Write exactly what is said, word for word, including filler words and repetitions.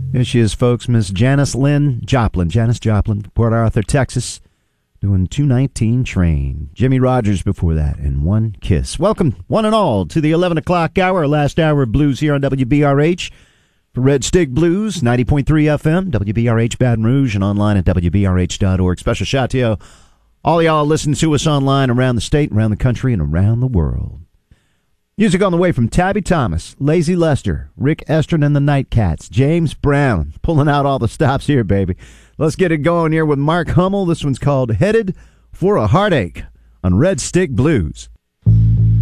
Here she is, folks, Miss Janis Lynn Joplin. Janis Joplin, Port Arthur, Texas, doing two nineteen Train. Jimmy Rogers before that, and One Kiss. Welcome, one and all, to the eleven o'clock hour, last hour of blues here on W B R H. For Red Stick Blues, ninety point three F M, W B R H Baton Rouge, and online at W B R H dot org. Special shout to all y'all listen to us online around the state, around the country, and around the world. Music on the way from Tabby Thomas, Lazy Lester, Rick Estrin and the Nightcats, James Brown, pulling out all the stops here, baby. Let's get it going here with Mark Hummel. This one's called Headed for a Heartache on Red Stick Blues.